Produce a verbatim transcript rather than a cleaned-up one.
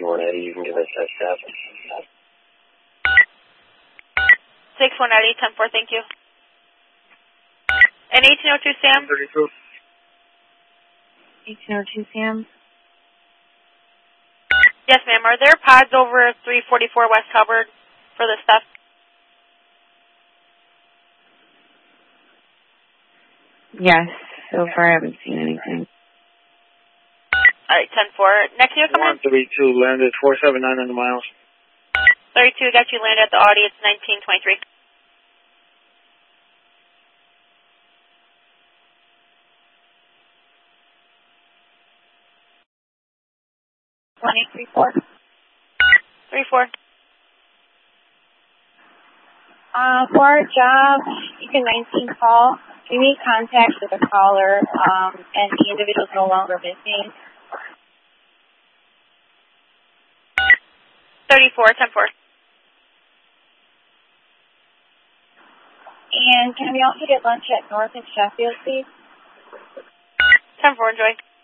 one eighty, you can give us that staff. six one eighty, ten four, thank you. And eighteen oh two Sam? thirty-two. eighteen oh two Sam? Yes, ma'am. Are there pods over three forty-four West Hubbard for this stuff? Yes. So far, I haven't seen anything. All right, ten four. Next you come in? one thirty-two, landed four seven nine hundred miles. thirty-two, got you landed at the Audi. It's nineteen twenty-three. one eight three four. three four. Uh, for our job, you can nineteen call. We need contact with the caller, um, and the individual is no longer missing. thirty-four, ten four. And can we also get lunch at North and Sheffield, please? ten four, enjoy.